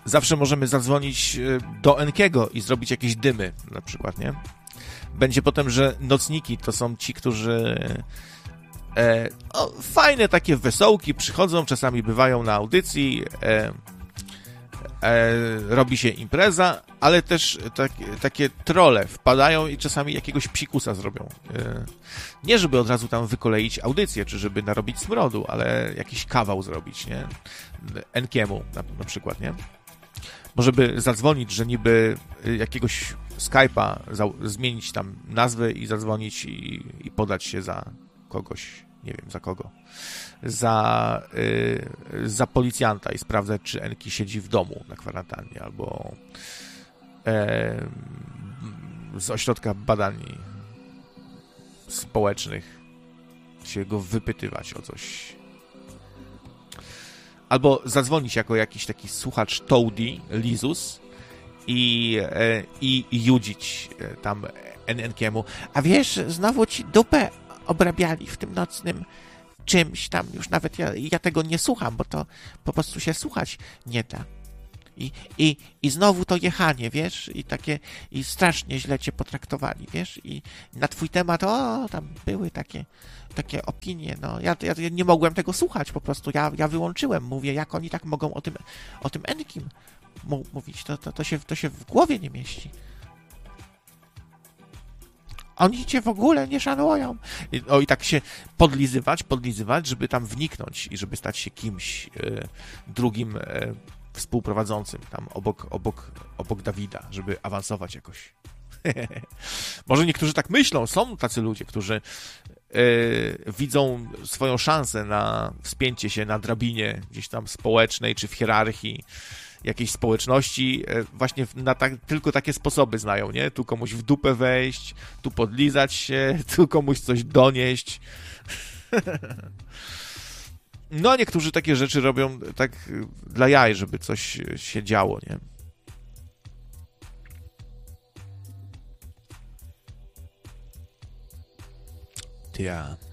zawsze możemy zadzwonić do Enkiego i zrobić jakieś dymy, na przykład, nie? Będzie potem, że nocniki to są ci, którzy fajne takie wesołki, przychodzą, czasami bywają na audycji, robi się impreza, ale też takie trolle wpadają i czasami jakiegoś psikusa zrobią. Nie żeby od razu tam wykoleić audycję, czy żeby narobić smrodu, ale jakiś kawał zrobić, nie? Enkiemu na przykład, nie? Może by zadzwonić, że niby jakiegoś Skype'a zmienić tam nazwę i zadzwonić i podać się za kogoś, nie wiem za kogo, za policjanta i sprawdzać, czy Enki siedzi w domu na kwarantannie, albo z ośrodka badań społecznych się go wypytywać o coś. Albo zadzwonić jako jakiś taki słuchacz Toady, Lizus i judzić tam Enkiemu. A wiesz, znowu ci dupę obrabiali w tym nocnym czymś tam. Już nawet ja tego nie słucham, bo to po prostu się słuchać nie da. I znowu to jechanie, wiesz, i strasznie źle cię potraktowali, wiesz, i na twój temat, tam były takie opinie, no, ja nie mogłem tego słuchać, po prostu, ja wyłączyłem, mówię, jak oni tak mogą o tym Enkim mówić, to się w głowie nie mieści. Oni cię w ogóle nie szanują. I tak się podlizywać, żeby tam wniknąć i żeby stać się kimś drugim współprowadzącym tam obok Dawida, żeby awansować jakoś. Może niektórzy tak myślą, są tacy ludzie, którzy widzą swoją szansę na wspięcie się na drabinie gdzieś tam społecznej, czy w hierarchii jakiejś społeczności, właśnie tylko takie sposoby znają, nie? Tu komuś w dupę wejść, tu podlizać się, tu komuś coś donieść. No, a niektórzy takie rzeczy robią tak dla jaj, żeby coś się działo, nie? Ja.